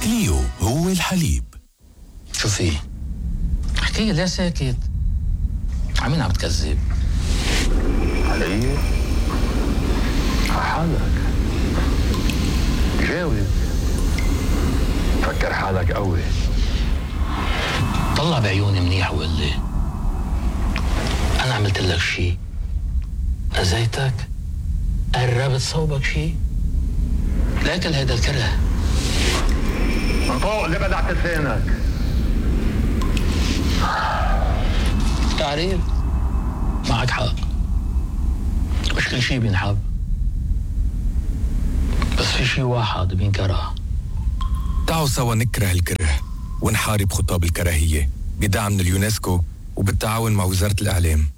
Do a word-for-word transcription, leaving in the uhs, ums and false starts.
كليو هو الحليب. شو في؟ احكي ليه ساكت؟ عمين عم تكذب؟ علي؟ حالك جاوب، فكر حالك قوي. طلع بعيوني منيح وقل لي أنا عملت لك شي؟ أذيتك؟ قربت صوبك شي؟ لاكل هيدا الكره من فوق اللي بدعت لسانك. تعريف معك حق، مش كل شي بينحب، بس في شي واحد بينكره. تعالوا سوا نكره الكره ونحارب خطاب الكراهية بدعم من اليونسكو وبالتعاون مع وزارة الإعلام.